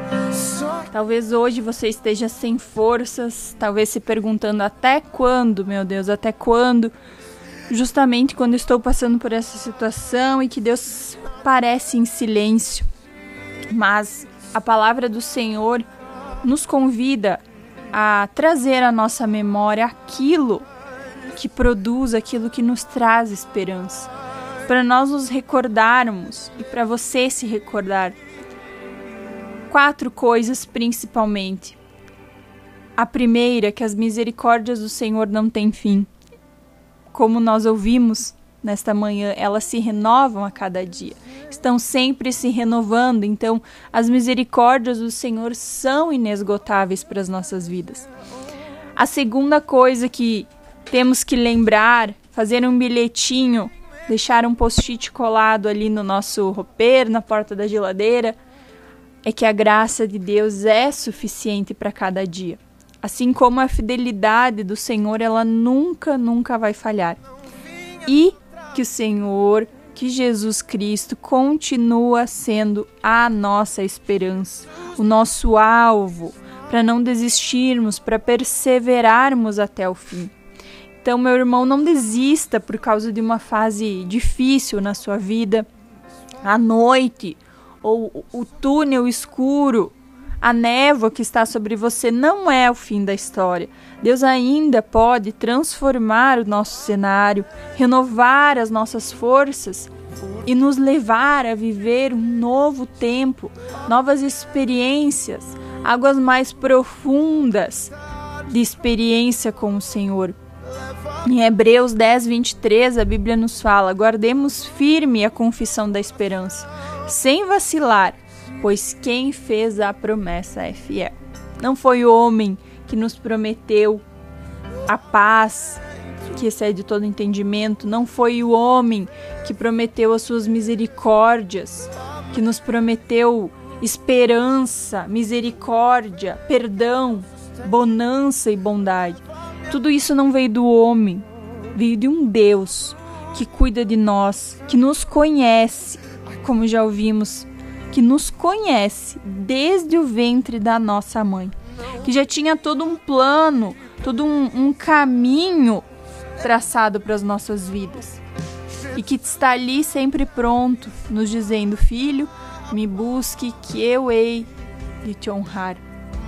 Talvez hoje você esteja sem forças, talvez se perguntando até quando, meu Deus, até quando? Justamente quando estou passando por essa situação e que Deus parece em silêncio. Mas a palavra do Senhor nos convida a trazer à nossa memória aquilo que produz, aquilo que nos traz esperança. Para nós nos recordarmos e para você se recordar. 4 coisas principalmente. A primeira, que as misericórdias do Senhor não têm fim. Como nós ouvimos nesta manhã, elas se renovam a cada dia. Estão sempre se renovando, então as misericórdias do Senhor são inesgotáveis para as nossas vidas. A segunda coisa que temos que lembrar, fazer um bilhetinho, deixar um post-it colado ali no nosso roupeiro, na porta da geladeira, é que a graça de Deus é suficiente para cada dia. Assim como a fidelidade do Senhor, ela nunca vai falhar. E que o Senhor, que Jesus Cristo continua sendo a nossa esperança, o nosso alvo, para não desistirmos, para perseverarmos até o fim. Então, meu irmão, não desista por causa de uma fase difícil na sua vida, a noite, ou o túnel escuro, a névoa que está sobre você não é o fim da história. Deus ainda pode transformar o nosso cenário, renovar as nossas forças e nos levar a viver um novo tempo, novas experiências, águas mais profundas de experiência com o Senhor. Em Hebreus 10, 23, a Bíblia nos fala: guardemos firme a confissão da esperança, sem vacilar, pois quem fez a promessa é fiel. Não foi o homem que nos prometeu a paz que excede todo entendimento, não foi o homem que prometeu as suas misericórdias, que nos prometeu esperança, misericórdia, perdão, bonança e bondade. Tudo isso não veio do homem, veio de um Deus que cuida de nós, que nos conhece, como já ouvimos, que nos conhece desde o ventre da nossa mãe, que já tinha todo um plano, todo um caminho traçado para as nossas vidas e que está ali sempre pronto, nos dizendo: filho, me busque que eu hei de te honrar.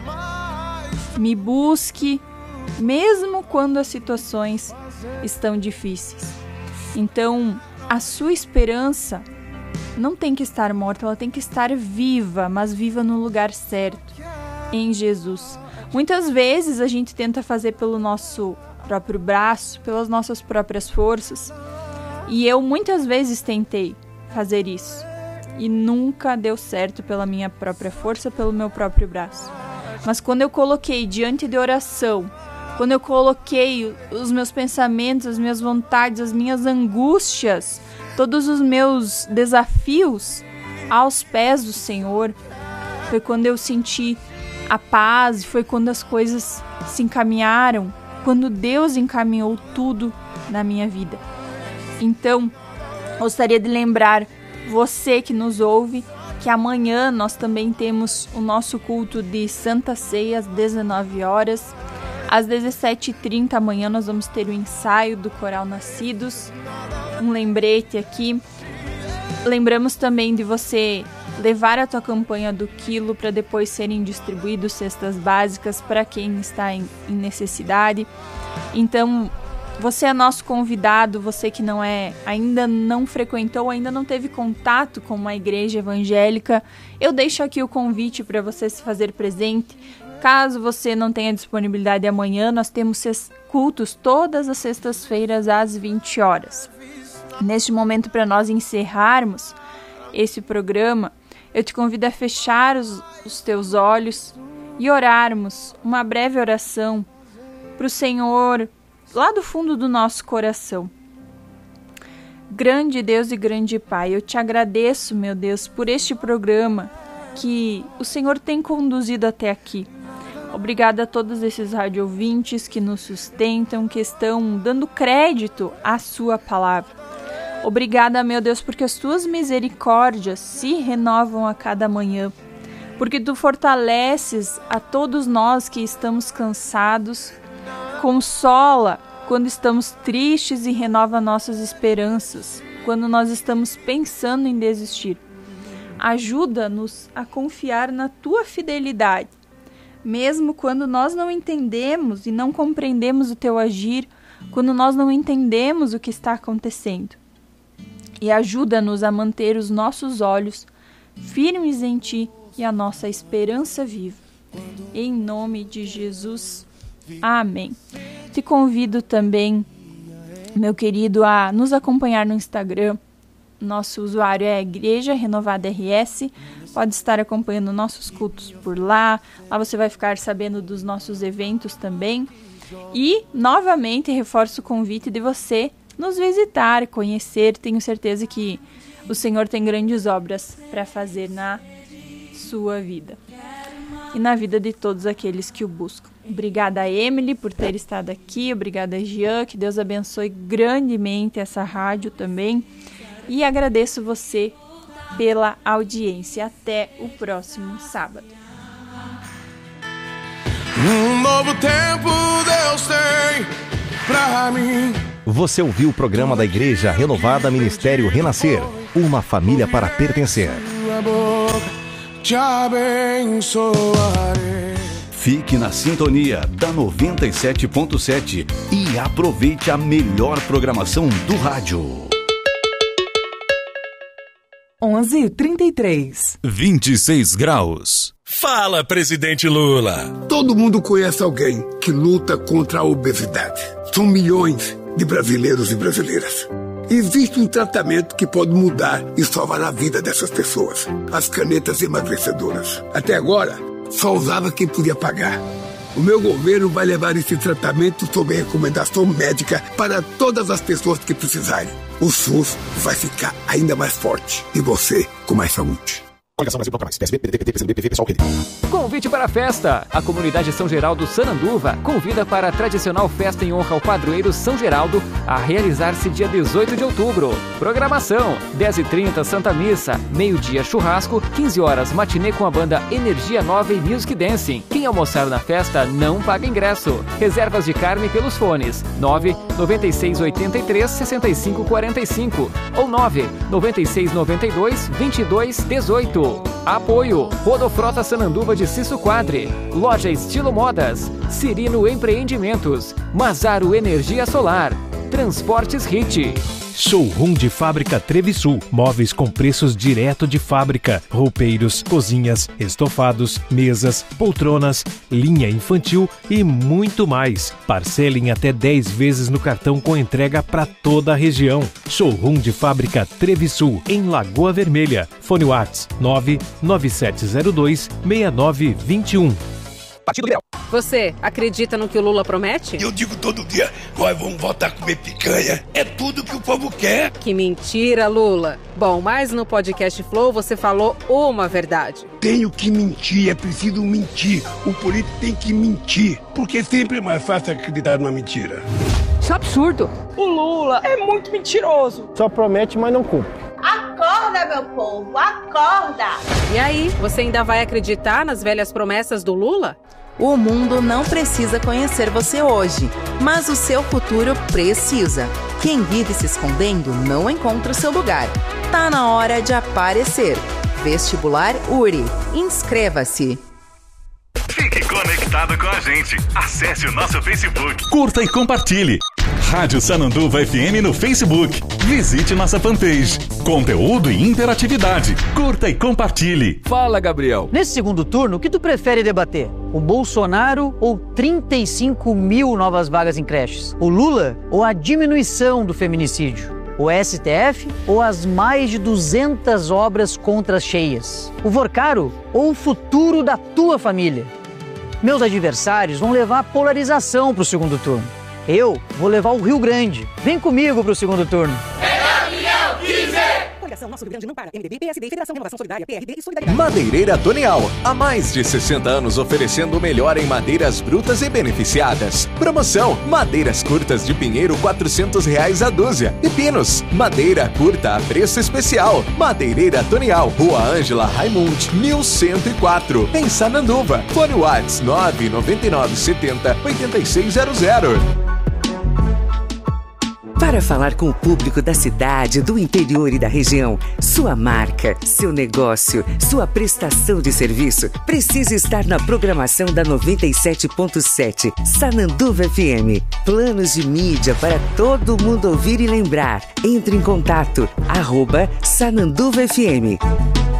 Me busque mesmo quando as situações estão difíceis. Então, a sua esperança não tem que estar morta, ela tem que estar viva, mas viva no lugar certo, em Jesus. Muitas vezes a gente tenta fazer pelo nosso próprio braço, pelas nossas próprias forças, e eu muitas vezes tentei fazer isso, e nunca deu certo pela minha própria força, pelo meu próprio braço. Mas quando eu coloquei diante de oração, quando eu coloquei os meus pensamentos, as minhas vontades, as minhas angústias, todos os meus desafios aos pés do Senhor, foi quando eu senti a paz, foi quando as coisas se encaminharam, quando Deus encaminhou tudo na minha vida. Então, gostaria de lembrar você que nos ouve que amanhã nós também temos o nosso culto de Santa Ceia às 19 horas. Às 17h30 amanhã nós vamos ter o ensaio do Coral Nascidos. Um lembrete aqui. Lembramos também de você levar a tua campanha do quilo para depois serem distribuídos cestas básicas para quem está em necessidade. Então, você é nosso convidado, você que ainda não frequentou, ainda não teve contato com uma igreja evangélica, eu deixo aqui o convite para você se fazer presente. Caso você não tenha disponibilidade amanhã, nós temos cultos todas as sextas-feiras às 20 horas. Neste momento, para nós encerrarmos esse programa, eu te convido a fechar os teus olhos e orarmos uma breve oração para o Senhor, lá do fundo do nosso coração. Grande Deus e grande Pai, eu te agradeço, meu Deus, por este programa que o Senhor tem conduzido até aqui. Obrigada a todos esses radioouvintes que nos sustentam, que estão dando crédito à sua palavra. Obrigada, meu Deus, porque as tuas misericórdias se renovam a cada manhã. porque Tu fortaleces a todos nós que estamos cansados, consola quando estamos tristes e renova nossas esperanças, quando nós estamos pensando em desistir. Ajuda-nos a confiar na Tua fidelidade, mesmo quando nós não entendemos e não compreendemos o Teu agir, quando nós não entendemos o que está acontecendo. E ajuda-nos a manter os nossos olhos firmes em Ti e a nossa esperança viva. Em nome de Jesus. Amém. Te convido também, meu querido, a nos acompanhar no Instagram. Nosso usuário é Igreja Renovada RS. Pode estar acompanhando nossos cultos por lá. Lá você vai ficar sabendo dos nossos eventos também. E, novamente, reforço o convite de você nos visitar, conhecer. Tenho certeza que o Senhor tem grandes obras para fazer na sua vida e na vida de todos aqueles que o buscam. Obrigada, Emily, por ter estado aqui. Obrigada, Jean. Que Deus abençoe grandemente essa rádio também. E agradeço você pela audiência. Até o próximo sábado. Um novo tempo Deus tem pra mim. Você ouviu o programa da Igreja Renovada Ministério Renascer, uma família para pertencer. Te abençoarei. Fique na sintonia da 97.7 e aproveite a melhor programação do rádio. 11h33. 26 graus. Fala, presidente Lula! Todo mundo conhece alguém que luta contra a obesidade. São milhões de brasileiros e brasileiras. Existe um tratamento que pode mudar e salvar a vida dessas pessoas. As canetas emagrecedoras. Até agora, só usava quem podia pagar. O meu governo vai levar esse tratamento sob recomendação médica para todas as pessoas que precisarem. O SUS vai ficar ainda mais forte e você com mais saúde. Coligação Brasil Proclamais, PSB, PDT, PT, PCdoB, PV, PSOL, RD. Convite para a festa. A comunidade São Geraldo Sananduva convida para a tradicional festa em honra ao padroeiro São Geraldo a realizar-se dia 18 de outubro. Programação: 10h30 Santa Missa, meio-dia churrasco, 15 horas matinê com a banda Energia Nova e Music Dancing. Quem almoçar na festa não paga ingresso. Reservas de carne pelos fones 996836545 ou 996922218. Apoio: Rodofrota Sananduva de Cisso Quadre, Loja Estilo Modas, Cirino Empreendimentos, Mazaro Energia Solar, Transportes Hit. Showroom de Fábrica Trevisul. Móveis com preços direto de fábrica. Roupeiros, cozinhas, estofados, mesas, poltronas, linha infantil e muito mais. Parcelem até 10 vezes no cartão com entrega para toda a região. Showroom de Fábrica Trevisul, em Lagoa Vermelha. Fone WhatsApp 997026921. Partido Liberal. Você acredita no que o Lula promete? Eu digo todo dia, nós vamos voltar a comer picanha. É tudo que o povo quer. Que mentira, Lula. Bom, mas no podcast Flow você falou uma verdade. Tenho que mentir, é preciso mentir. O político tem que mentir, porque sempre é mais fácil acreditar numa mentira. Isso é absurdo. O Lula é muito mentiroso. Só promete, mas não cumpre. Acorda, meu povo, acorda! E aí, você ainda vai acreditar nas velhas promessas do Lula? O mundo não precisa conhecer você hoje, mas o seu futuro precisa. Quem vive se escondendo não encontra o seu lugar. Tá na hora de aparecer. Vestibular URI. Inscreva-se. Fique conectado com a gente. Acesse o nosso Facebook. Curta e compartilhe. Rádio Sananduva FM no Facebook. Visite nossa fanpage. Conteúdo e interatividade. Curta e compartilhe. Fala, Gabriel. Nesse segundo turno, o que tu prefere debater? O Bolsonaro ou 35 mil novas vagas em creches? O Lula ou a diminuição do feminicídio? O STF ou as mais de 200 obras contra as cheias? O Vorcaro ou o futuro da tua família? Meus adversários vão levar a polarização para o segundo turno. Eu vou levar o Rio Grande. Vem comigo para o segundo turno. É Gabriel 15! Coligação Nosso Rio Grande não para. MDB, PSD, Federação Renovação Solidária, PRB e Solidariedade. Madeireira Tonial. Há mais de 60 anos oferecendo o melhor em madeiras brutas e beneficiadas. Promoção: madeiras curtas de pinheiro R$400 a dúzia. E pinos, madeira curta a preço especial. Madeireira Tonial, Rua Ângela Raimundi, 1104, em Sananduva. Fone Whats 99970-8600. Para falar com o público da cidade, do interior e da região, sua marca, seu negócio, sua prestação de serviço precisa estar na programação da 97.7 Sananduva FM. Planos de mídia para todo mundo ouvir e lembrar. Entre em contato @Sananduva FM.